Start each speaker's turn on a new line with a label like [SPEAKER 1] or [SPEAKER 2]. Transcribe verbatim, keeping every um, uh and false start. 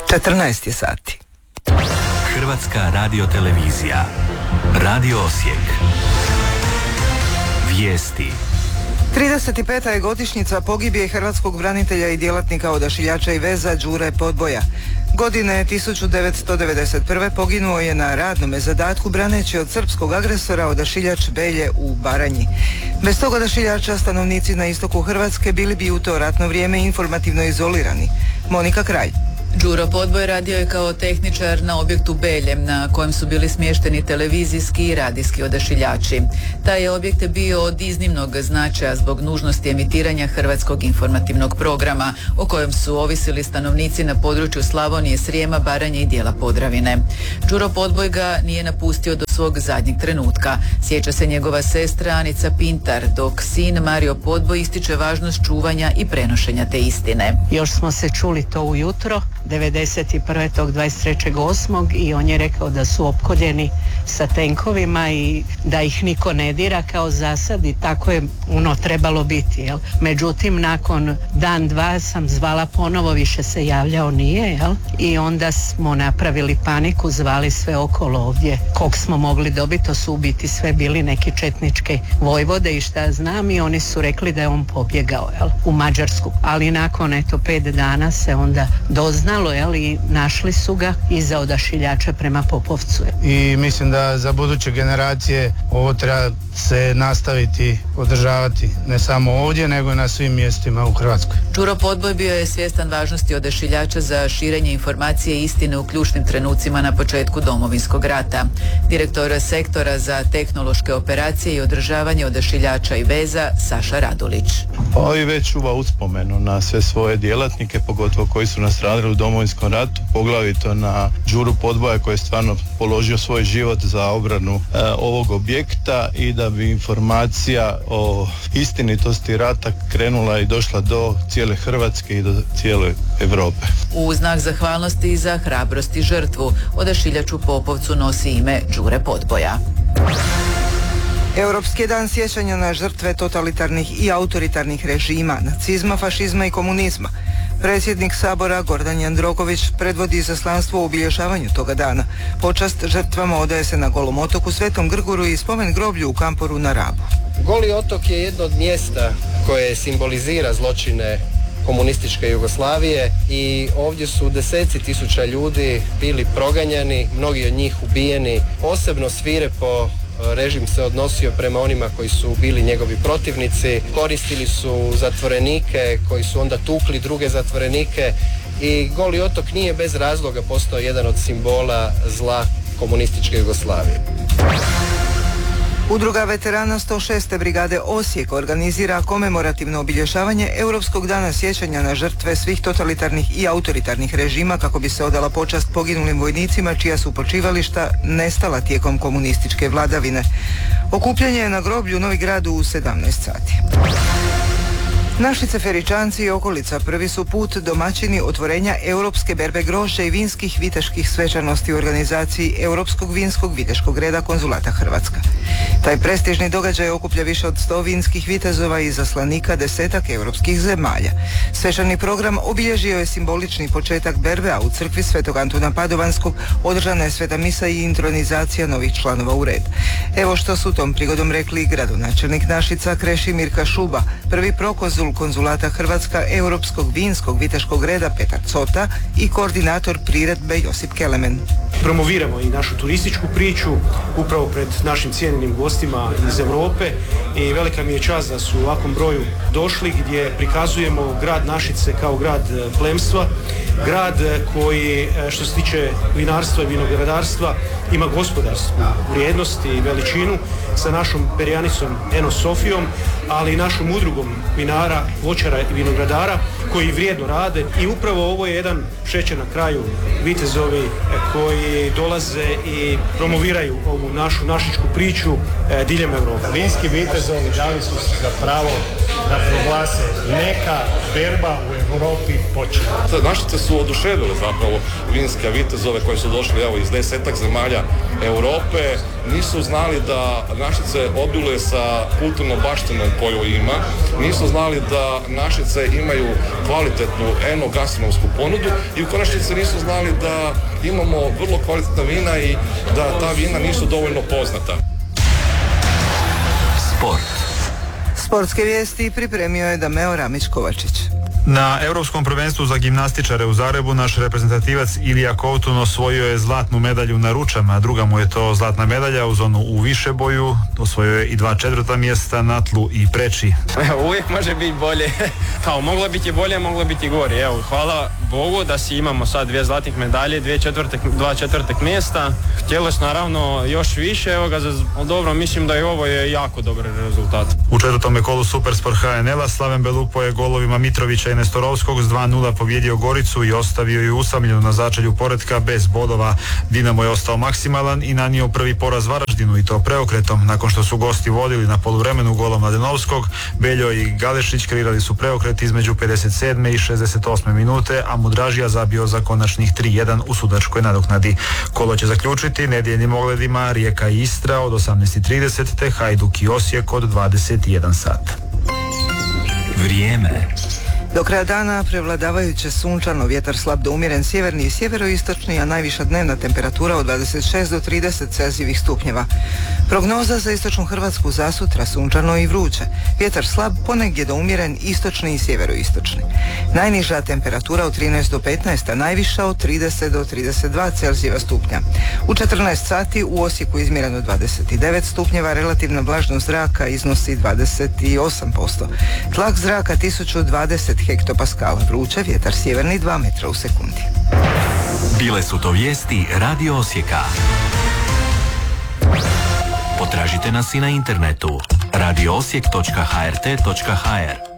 [SPEAKER 1] četrnaest je sati.
[SPEAKER 2] Hrvatska radiotelevizija. Radio Osijek. Vijesti.
[SPEAKER 1] trideset peta je godišnjica pogibije hrvatskog branitelja i djelatnika Odašiljača i veza Đure Podboja. Godine tisuću devetsto devedeset prve poginuo je na radnome zadatku braneći od srpskog agresora odašiljač Belje u Baranji. Bez tog odašiljača stanovnici na istoku Hrvatske bili bi u to ratno vrijeme informativno izolirani. Monika Kralj.
[SPEAKER 3] Đuro Podboj radio je kao tehničar na objektu Belje, na kojem su bili smješteni televizijski i radijski odašiljači. Taj je objekt bio od iznimnog značaja zbog nužnosti emitiranja hrvatskog informativnog programa, o kojem su ovisili stanovnici na području Slavonije, Srijema, Baranje i dijela Podravine. Đuro Podboj ga nije napustio do svog zadnjeg trenutka. Sjeća se njegova sestra Anica Pintar, dok sin Mario Podboj ističe važnost čuvanja i prenošenja te istine.
[SPEAKER 4] Još smo se čuli to ujutro, devedeset prve tog dvadeset trećeg osmog i on je rekao da su opkoljeni sa tenkovima i da ih niko ne dira kao zasad i tako je ono trebalo biti, jel? Međutim, nakon dan, dva sam zvala ponovo, više se javljao nije, jel? I onda smo napravili paniku, zvali sve okolo ovdje kog smo mogli dobiti, to su u biti sve bili neki četničke vojvode i šta znam, i oni su rekli da je on pobjegao, jel? U Mađarsku, ali nakon eto pet dana se onda doznalo, jel? I našli su ga iza odašiljača prema Popovcu.
[SPEAKER 5] I mislim da za buduće generacije ovo treba se nastaviti održavati ne samo ovdje nego i na svim mjestima u Hrvatskoj.
[SPEAKER 3] Đuro Podboj bio je svjestan važnosti odašiljača za širenje informacije i istine u ključnim trenucima na početku Domovinskog rata. Direktor sektora za tehnološke operacije i održavanje odašiljača i veza Saša Radulić.
[SPEAKER 6] Pa i već čuva uspomenu na sve svoje djelatnike, pogotovo koji su nastradali u Domovinskom ratu, poglavito na Đuru Podboja koji je stvarno položio svoj život za obranu e, ovog objekta i da bi informacija o istinitosti rata krenula i došla do cijele Hrvatske i do cijele Europe.
[SPEAKER 3] U znak zahvalnosti i za hrabrost i žrtvu odašiljač u Popovcu nosi ime Đure Podboja.
[SPEAKER 1] Europski dan sjećanja na žrtve totalitarnih i autoritarnih režima, nacizma, fašizma i komunizma. Predsjednik Sabora Gordan Jandroković predvodi izaslanstvo u obilježavanju toga dana. Počast žrtvama odaje se na Golom otoku, Svetom Grguru i spomen groblju u Kamporu na Rabu.
[SPEAKER 7] Goli otok je jedno od mjesta koje simbolizira zločine komunističke Jugoslavije i ovdje su deseci tisuća ljudi bili proganjani, mnogi od njih ubijeni. Posebno svirepo režim se odnosio prema onima koji su bili njegovi protivnici, koristili su zatvorenike koji su onda tukli druge zatvorenike i Goli otok nije bez razloga postao jedan od simbola zla komunističke Jugoslavije.
[SPEAKER 1] Udruga veterana sto šeste brigade Osijek organizira komemorativno obilježavanje Europskog dana sjećanja na žrtve svih totalitarnih i autoritarnih režima kako bi se odala počast poginulim vojnicima čija su počivališta nestala tijekom komunističke vladavine. Okupljanje je na groblju Novi Gradu u sedamnaest sati. Našice, Feričanci i okolica prvi su put domaćini otvorenja Europske berbe grožđa i vinskih viteških svečanosti u organizaciji Europskog vinskog viteškog reda Konzulata Hrvatska. Taj prestižni događaj okuplja više od sto vinskih vitezova i izaslanika desetak europskih zemalja. Svečani program obilježio je simbolični početak berbe, a u crkvi Svetog Antuna Padovanskog održana je sveta misa i intronizacija novih članova u red. Evo što su tom prigodom rekli gradonačelnik Našica Krešimir Kašuba, prvi prokonzul Konzulata Hrvatska Europskog vinskog viteškog reda Petar Cota i koordinator priredbe Josip Kelemen.
[SPEAKER 8] Promoviramo i našu turističku priču upravo pred našim cijenjenim gostima iz Europe i velika mi je čast da su u ovakvom broju došli gdje prikazujemo grad Našice kao grad plemstva, grad koji što se tiče vinarstva i vinogradarstva ima gospodarsku vrijednost i veličinu sa našom perjanicom Eno Sofijom, ali i našom udrugom vinara, voćara i vinogradara koji vrijedno rade i upravo ovo je jedan šećer na kraju, vitezovi koji dolaze i promoviraju ovu našu našičku priču e, diljem Europe.
[SPEAKER 9] Vinski vitezovi dali su se za pravo da proglase neka berba u Europi počne.
[SPEAKER 10] Našice su oduševile zapravo vinske vitezove koji su došli evo iz desetak zemalja Europe. Nisu znali da Našice obiluje sa kulturnom baštinom koju ima nisu znali da Našice imaju kvalitetnu enogastronomsku ponudu i u konačnici nisu znali da imamo vrlo kvalitetna vina i da ta vina nisu dovoljno poznata.
[SPEAKER 2] Sport.
[SPEAKER 1] Sportske vijesti pripremio je Dameo Ramić-Kovačić.
[SPEAKER 11] Na Europskom prvenstvu za gimnastičare u Zagrebu naš reprezentativac Ilija Kovtun osvojio je zlatnu medalju na ručama, druga mu je to zlatna medalja uz onu u višeboju, osvojio je i dva četvrta mjesta na tlu i preči.
[SPEAKER 12] Uvijek može biti bolje, kao moglo biti bolje, moglo biti gore. Evo, hvala Bogu da si imamo sad dvije zlatnih medalje, dvije četvrtek, dva četvrtek mjesta. Htjelo se naravno još više, evo ga, za, dobro, mislim da i ovo je jako dobar rezultat.
[SPEAKER 11] U četvrtome kolu Supersport H N L-a Slaven Belupo je golovima Mitrovića i Nestorovskog s dva nula pobjedio Goricu i ostavio ju usamljenu na začelju poretka bez bodova. Dinamo je ostao maksimalan i nanio prvi poraz Varaždinu i to preokretom. Nakon što su gosti vodili na poluvremenu golom Mladenovskog, Beljo i Galešić kreirali su preokret između pedeset sedme i šezdeset osme minute, a Mudražija zabio za konačnih tri jedan u sudačkoj nadoknadi. Kolo će zaključiti nedjeljnim ogledima Rijeka i Istra od osamnaest i trideset te Hajduk i Osijek od dvadeset jedan sat.
[SPEAKER 2] Vrijeme.
[SPEAKER 1] Do kraja dana prevladavajuće sunčano, vjetar slab do umjeren sjeverni i sjeveroistočni, a najviša dnevna temperatura od dvadeset šest do trideset celzijevih stupnjeva. Prognoza za istočnu Hrvatsku za sutra sunčano i vruće. Vjetar slab, ponegdje do umjeren istočni i sjeveroistočni. Najniža temperatura od trinaest do petnaest, a najviša od trideset do trideset dva celzijeva stupnja. U četrnaest sati u Osijeku izmjereno dvadeset devet stupnjeva, relativna vlažnost zraka iznosi dvadeset osam posto. Tlak zraka tisuću dvadeset hektopaskala, vruće, vjetar sjeverni dva metra u sekundi.
[SPEAKER 2] Bile su to vijesti Radio Osijeka. Potražite nas i na internetu radio osijek točka h r t točka h r.